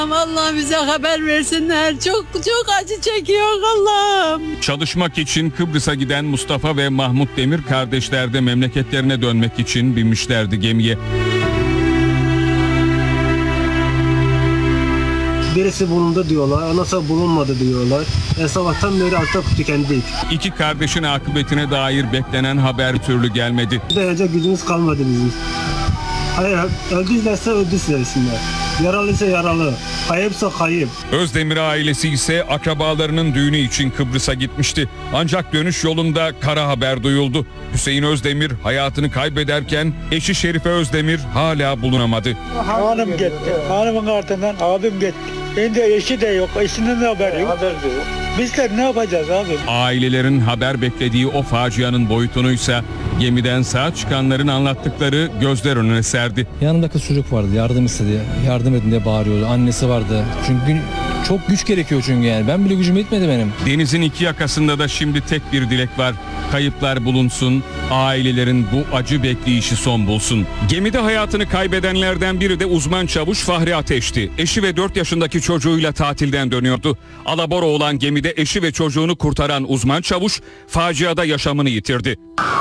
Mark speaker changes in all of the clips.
Speaker 1: Allah bize haber versinler. Çok acı çekiyor Allah'ım.
Speaker 2: Çalışmak için Kıbrıs'a giden Mustafa ve Mahmut Demir kardeşler de memleketlerine dönmek için binmişlerdi gemiye.
Speaker 3: Birisi bulundu diyorlar, ondan bulunmadı diyorlar. Sabahtan beri artık tükendik.
Speaker 2: İki kardeşin akıbetine dair beklenen haber türlü gelmedi.
Speaker 3: Dayanacak gücümüz kalmadı bizim. Hayır, öldüyse öldüsünler. Yaralıysa yaralı. Kayıpsa kayıp.
Speaker 2: Özdemir ailesi ise akrabalarının düğünü için Kıbrıs'a gitmişti. Ancak dönüş yolunda kara haber duyuldu. Hüseyin Özdemir hayatını kaybederken eşi Şerife Özdemir hala bulunamadı.
Speaker 4: Hanım gitti. Hanımın ardından abim gitti. Bende eşi de yok. Eşinin de haberi yok. Bizler ne yapacağız abi?
Speaker 2: Ailelerin haber beklediği o facianın boyutunuysa gemiden sağ çıkanların anlattıkları gözler önüne serdi.
Speaker 5: Yanında kız çocuk vardı, yardım istedi, yardım edin diye bağırıyordu. Annesi vardı. Çünkü çok güç gerekiyor çünkü yani. Ben bile gücüm yetmedi benim.
Speaker 2: Denizin iki yakasında da şimdi tek bir dilek var. Kayıplar bulunsun, ailelerin bu acı bekleyişi son bulsun. Gemide hayatını kaybedenlerden biri de uzman çavuş Fahri Ateş'ti. Eşi ve 4 yaşındaki çocuğuyla tatilden dönüyordu. Alabora olan gemide eşi ve çocuğunu kurtaran uzman çavuş faciada yaşamını yitirdi.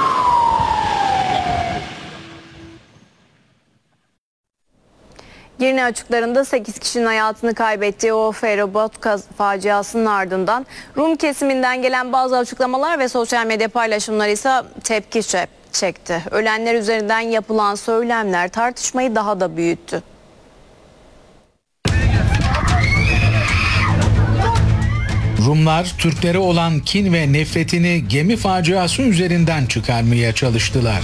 Speaker 6: Girne açıklarında 8 kişinin hayatını kaybettiği o feribot faciasının ardından Rum kesiminden gelen bazı açıklamalar ve sosyal medya paylaşımları ise tepki çekti. Ölenler üzerinden yapılan söylemler tartışmayı daha da büyüttü.
Speaker 7: Rumlar Türklere olan kin ve nefretini gemi faciası üzerinden çıkarmaya çalıştılar.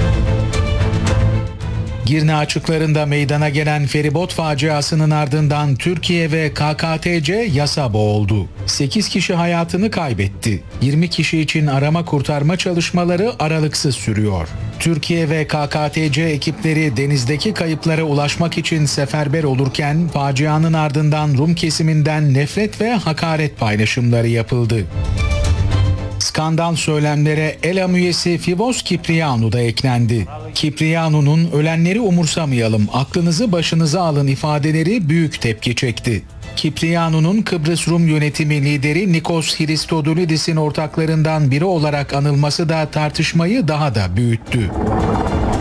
Speaker 7: Girne açıklarında meydana gelen feribot faciasının ardından Türkiye ve KKTC yasa boğuldu. 8 kişi hayatını kaybetti. 20 kişi için arama kurtarma çalışmaları aralıksız sürüyor. Türkiye ve KKTC ekipleri denizdeki kayıplara ulaşmak için seferber olurken facianın ardından Rum kesiminden nefret ve hakaret paylaşımları yapıldı. Skandal söylemlere ELAM üyesi Fivos Kiprianou da eklendi. Kiprianou'nun "ölenleri umursamayalım, aklınızı başınıza alın" ifadeleri büyük tepki çekti. Kiprianou'nun Kıbrıs Rum yönetimi lideri Nikos Christodoulidis'in ortaklarından biri olarak anılması da tartışmayı daha da büyüttü.